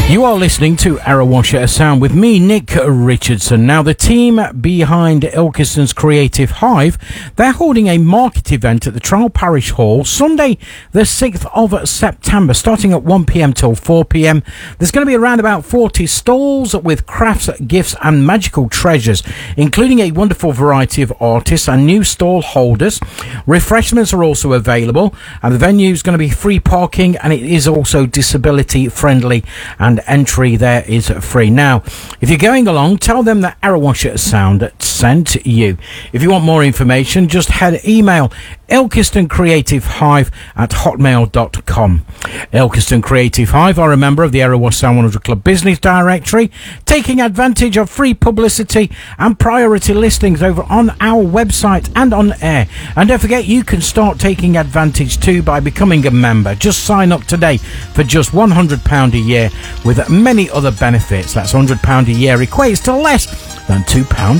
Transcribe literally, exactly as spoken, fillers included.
You are listening to Arrow Sound with me, Nick Richardson. Now, the team behind Ilkeston's Creative Hive, they're holding a market event at the Trial Parish Hall Sunday, the sixth of September, starting at one p.m. till four p.m. There's going to be around about forty stalls with crafts, gifts and magical treasures, including a wonderful variety of artists and new stall holders. Refreshments are also available, and the venue is going to be free parking, and it is also disability friendly, and entry there is free. Now, if you're going along, tell them that Arrowwasher Sound sent you. If you want more information, just head email Ilkeston Creative Hive at hotmail dot com. Ilkeston Creative Hive are a member of the Arrowwasher Sound one hundred Club Business Directory, taking advantage of free publicity and priority listings over on our website and on air. And don't forget, you can start taking advantage too by becoming a member. Just sign up today for just one hundred pounds a year with many other benefits. That's one hundred pounds a year equates to less than two pounds